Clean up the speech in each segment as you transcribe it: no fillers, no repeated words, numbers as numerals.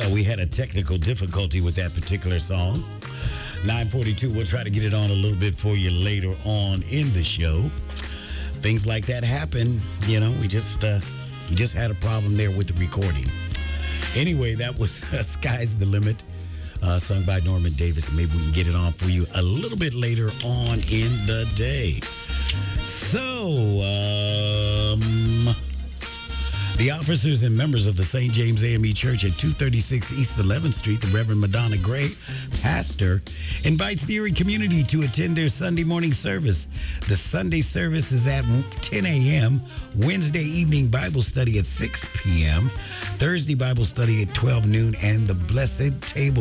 We had a technical difficulty with that particular song. 9:42. We'll try to get it on a little bit for you later on in the show. Things like that happen. You know, we just had a problem there with the recording. Anyway, that was Sky's the Limit, sung by Norman Davis. Maybe we can get it on for you a little bit later on in the day. So, the officers and members of the St. James AME Church at 236 East 11th Street, the Reverend Madonna Gray, pastor, invites the Erie community to attend their Sunday morning service. The Sunday service is at 10 a.m., Wednesday evening Bible study at 6 p.m., Thursday Bible study at 12 noon, and the Blessed Table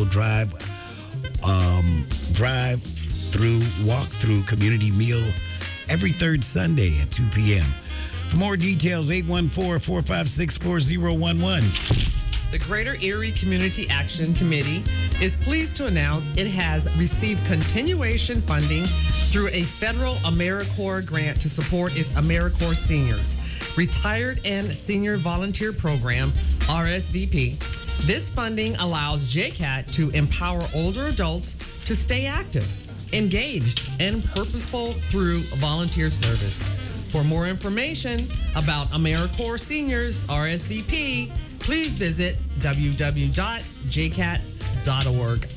walk-through community meal every third Sunday at 2 p.m. For more details, 814-456-4011. The Greater Erie Community Action Committee is pleased to announce it has received continuation funding through a federal AmeriCorps grant to support its AmeriCorps seniors. Retired and Senior Volunteer Program, RSVP. This funding allows JCAT to empower older adults to stay active, engaged, and purposeful through volunteer service. For more information about AmeriCorps Seniors RSVP, please visit www.jcat.org.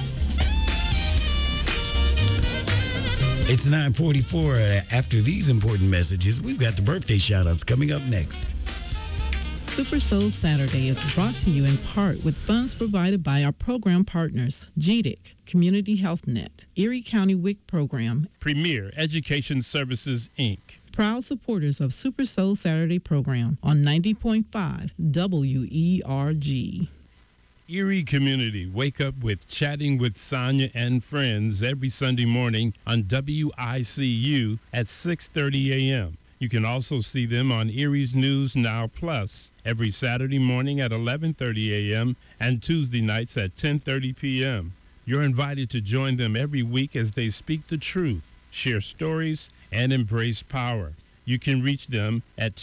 It's 9:44. After these important messages, we've got the birthday shout-outs coming up next. Super Soul Saturday is brought to you in part with funds provided by our program partners, GDIC, Community Health Net, Erie County WIC Program, Premier Education Services, Inc., proud supporters of Super Soul Saturday program on 90.5 WERG. Erie community, wake up with Chatting with Sonia and Friends every Sunday morning on WICU at 6:30 a.m. You can also see them on Erie's News Now Plus every Saturday morning at 11:30 a.m. and Tuesday nights at 10:30 p.m. You're invited to join them every week as they speak the truth, share stories, and embrace power. You can reach them at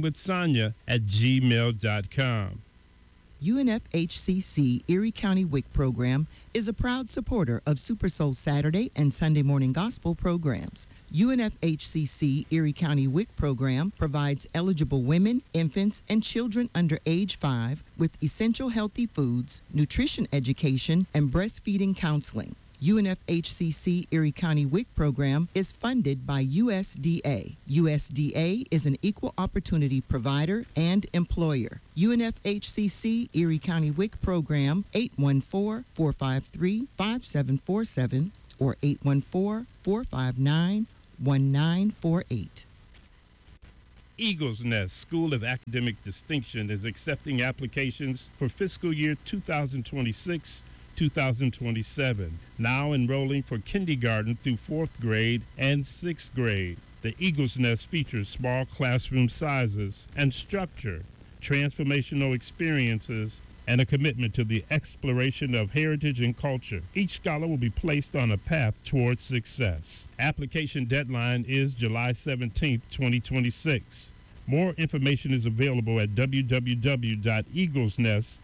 chattingwithsonia@gmail.com. UNFHCC Erie County WIC program is a proud supporter of Super Soul Saturday and Sunday Morning Gospel programs. UNFHCC Erie County WIC program provides eligible women, infants, and children under age 5 with essential healthy foods, nutrition education, and breastfeeding counseling. UNFHCC Erie County WIC program is funded by USDA. USDA is an equal opportunity provider and employer. UNFHCC Erie County WIC program 814-453-5747 or 814-459-1948. Eagles Nest School of Academic Distinction is accepting applications for fiscal year 2026-2027, now enrolling for kindergarten through 4th grade and 6th grade. The Eagles Nest features small classroom sizes and structure, transformational experiences, and a commitment to the exploration of heritage and culture. Each scholar will be placed on a path towards success. Application deadline is July 17, 2026. More information is available at www.eaglesnest.com.